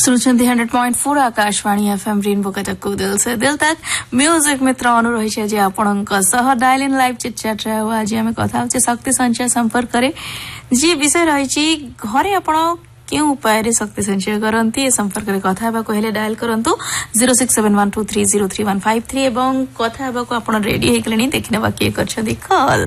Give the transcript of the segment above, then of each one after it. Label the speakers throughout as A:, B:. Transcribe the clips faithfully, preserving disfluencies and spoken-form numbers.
A: सुनते hundred point four Akashvani FM rainbow Cuttack दिल से दिल तक म्यूजिक मित्र अनु रही जे आपण dial in live chit chat रे आज आम कथा शक्ति संचय संपर्क रे जी विषय रही घरे आपण क्यों उपाय रे शक्ति संचय करती संपर्क में कथा हेले डायल करंतु zero six seven one two three zero three one five three एवं कथा हेबाको आपण रेडी हेकलेनी देखिनबा किए करछदी कॉल।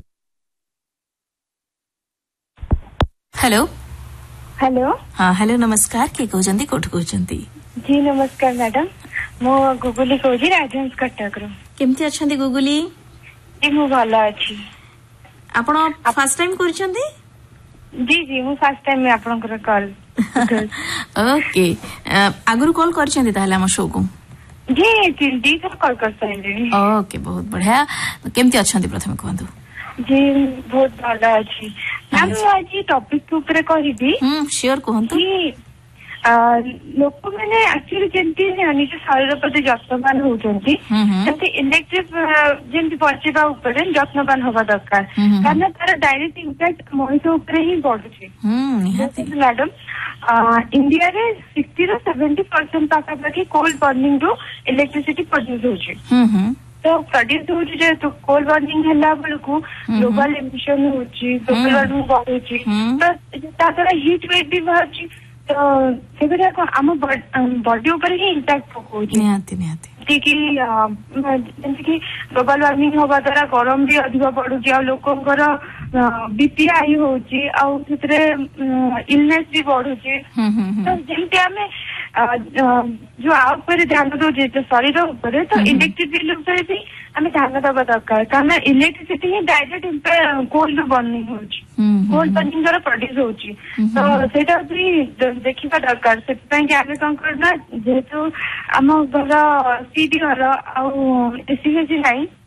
A: हेलो
B: हेलो
A: हाँ हेलो नमस्कार किए कहउछंती कोठ कहउछंती
B: जी नमस्कार मैडम मो गुगुली कहउजी राजहंस कटक रो
A: केमती अछंती गुगुली
B: जी मु भलो अछि
A: आपण फर्स्ट टाइम करछंती
B: जी जी मु फर्स्ट टाइम में आपनकर कॉल
A: ओके आगुरु कॉल करछंती ताले हम शो को
B: जी जी कॉल कर सैली
A: ओके बहुत बढ़िया केमती अछंती प्रथम कहंतु
B: जी बहुत भलो अछि मैम आज टॉपिक ऊपर कहबी
A: हम शेयर कहंतु
B: कि लोक मैंने एक्चुअली जेंती निज शरीर प्रति जत्नवान होउछंती सेंती इलेक्ट्रिक जेंती बचेबा ऊपर जत्नवान होबा दरकार कारण तार डायरेक्ट इम्पैक्ट मनुष्य ऊपर ही पड़ुछि मैडम इंडिया रे सिक्सटी रो सेवेंटी परसेंट पाखापाखि कोल बर्निंग रो इलेक्ट्रिसिटी प्रोड्यूस होछि तो प्रोड्यूस होछि जे तो कोल बर्निंग हला बेलकु ग्लोबल एमिशन होछि ग्लोबल वार्मिंग बढ़ुछि तो तार हीट वेव भी बढ़ुछि तो सेबेरा को आम बॉडी ऊपर ही इम्पैक्ट पकोछि
A: निहाती निहाती
B: कि जेंति कि ग्लोबल वार्मिंग होबा द्वारा गरम भी अधिक बढ़ुछि आ लोकंकर बीपी हाई होछि आ सेतरे इलनेस भी बढ़ुछि तो जेंति आमे जो आप पर ध्यान दौजे तो शरीर ऊपर तो इलेक्ट्रिक बिल ऊपर भी आम ध्यान दबा दरकार कारण इलेक्ट्रिसिटी ही डायरेक्ट कोल बर्निंग होछि कोल बर्निंग द्वारा प्रोड्यूस होछि तो सेटा भी देखिबा दरकार से कि आमे कौन करना जेहेतु आम घर सीडी घर आ एसी एसी नहीं